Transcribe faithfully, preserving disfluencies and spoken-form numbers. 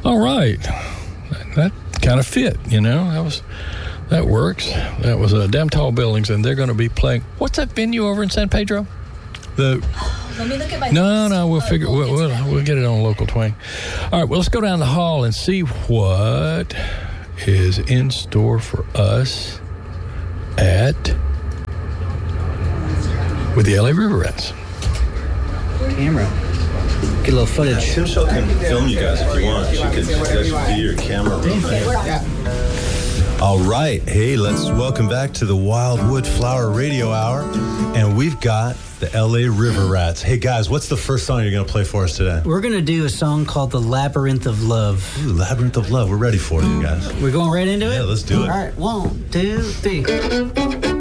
All right. That kind of fit, you know. That was that works. That was uh, Damn Tall Buildings, and they're going to be playing. What's that venue over in San Pedro? The Let me look at my. No, no, we'll uh, figure. We'll, we'll, we'll, we'll get it on Local Twang. All right. Well, let's go down the hall and see what is in store for us at with the L A River Rats. Camera. Get a little footage. Tim Show can film you guys if you want. She could, you guys should be your camera room. All right. Hey, let's welcome back to the Wildwood Flower Radio Hour. And we've got the L A River Rats. Hey, guys, what's the first song you're going to play for us today? We're going to do a song called The Labyrinth of Love. Ooh, Labyrinth of Love. We're ready for you guys. We're going right into it? Yeah, let's do it. All right, one, two, three.